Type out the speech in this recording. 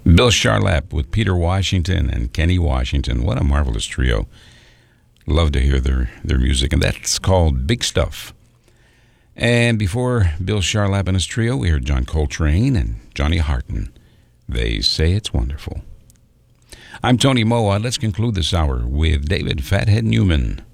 Bill Charlap with Peter Washington and Kenny Washington. What a marvelous trio. Love to hear their music, and that's called Big Stuff. And before Bill Charlap and his trio, we heard John Coltrane and Johnny Harton. They Say It's Wonderful. I'm Tony Moa. Let's conclude this hour with David Fathead Newman.